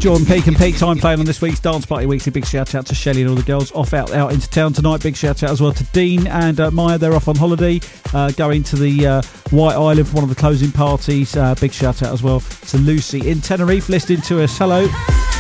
Jordan Peak and Peak Time playing on this week's Dance Party Weekly. Big shout out to Shelley and all the girls off out into town tonight. Big shout out as well to Dean and Maya. They're off on holiday, going to the White Island for one of the closing parties. Big shout out as well to Lucy in Tenerife listening to us. Hello.